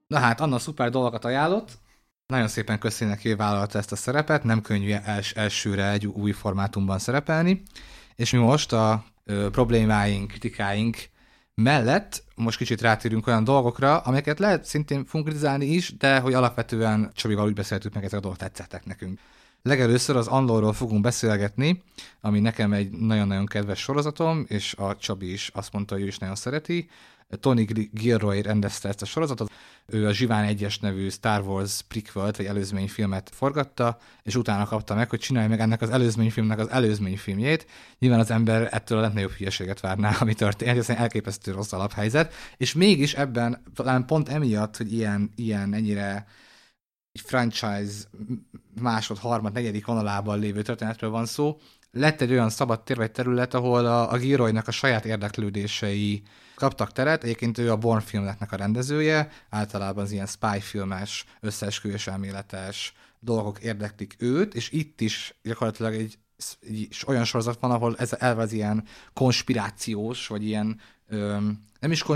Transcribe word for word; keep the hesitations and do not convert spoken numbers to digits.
Na hát, Anna szuper dolgokat ajánlott. Nagyon szépen köszi neki, hogy vállalta ezt a szerepet. Nem könnyű els- elsőre egy új formátumban szerepelni. És mi most a ö, problémáink, kritikáink mellett most kicsit rátérünk olyan dolgokra, amelyeket lehet szintén fogunk kritizálni is, de hogy alapvetően Csabival úgy beszéltük meg, ezek a dolgok tetszettek nekünk. Legelőször az Andorról fogunk beszélgetni, ami nekem egy nagyon-nagyon kedves sorozatom, és a Csabi is azt mondta, hogy ő is nagyon szereti. Tony Gilroy rendezte ezt a sorozatot. Ő a Zsivány egyes nevű Star Wars prequelt, vagy előzményfilmet forgatta, és utána kapta meg, hogy csinálja meg ennek az előzményfilmnek az előzményfilmjét. Nyilván az ember ettől a legnagyobb hülyeséget várná, ami történt, hiszen elképesztő rossz alaphelyzet, és mégis ebben, talán pont emiatt, hogy ilyen, ilyen ennyire egy franchise másod, harmad, negyedik vonalában lévő történetről van szó, lett egy olyan szabad tér vagy terület, ahol a, a Gilroynak a saját érdeklődései kaptak teret. Egyébként ő a Bourne filmeknek a rendezője, általában az ilyen spy filmes, összeesküvés elméletes dolgok érdeklik őt, és itt is gyakorlatilag egy, egy olyan sorozat van, ahol ez elve az ilyen konspirációs, vagy ilyen öm, nem is